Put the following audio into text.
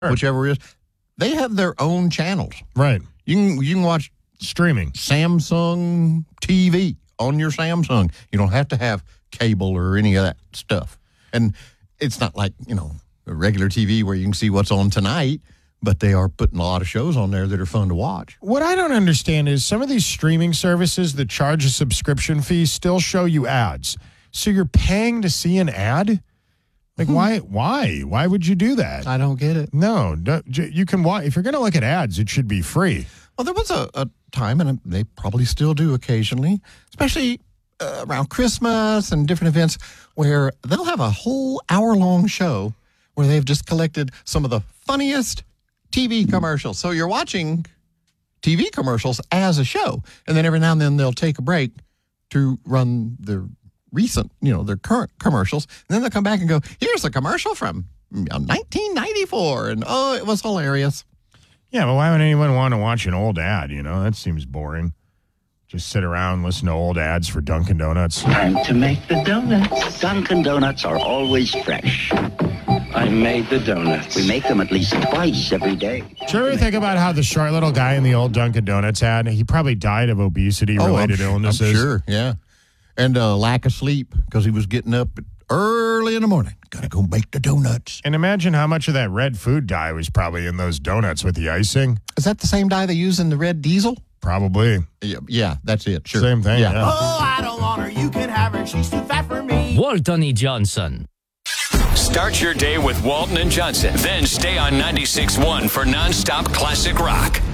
whichever it is. They have their own channels. Right. You can watch streaming Samsung TV on your Samsung. You don't have to have cable or any of that stuff. And it's not like, a regular TV where you can see what's on tonight, but they are putting a lot of shows on there that are fun to watch. What I don't understand is some of these streaming services that charge a subscription fee still show you ads. So you're paying to see an ad? Like, why? Why would you do that? I don't get it. No, you can watch. If you're going to look at ads, it should be free. Well, there was a time, and they probably still do occasionally, especially around Christmas and different events, where they'll have a whole hour-long show where they've just collected some of the funniest TV commercials. So you're watching TV commercials as a show, and then every now and then they'll take a break to run their recent, their current commercials, and then they'll come back and go, here's a commercial from 1994, and it was hilarious. Yeah, but why would anyone want to watch an old ad? That seems boring. Just sit around, listen to old ads for Dunkin' Donuts. Time to make the donuts. Dunkin' Donuts are always fresh. I made the donuts. We make them at least twice every day. Do you ever think about how the short little guy in the old Dunkin' Donuts ad, he probably died of obesity-related illnesses? I'm sure, yeah. And lack of sleep because he was getting up early in the morning. Got to go make the donuts. And imagine how much of that red food dye was probably in those donuts with the icing. Is that the same dye they use in the red diesel? Probably. Yeah, that's it. Sure. Same thing, yeah. Oh, I don't want her. You can have her. She's too fat for me. Walton E. Johnson. Start your day with Walton and Johnson. Then stay on 96.1 for nonstop classic rock.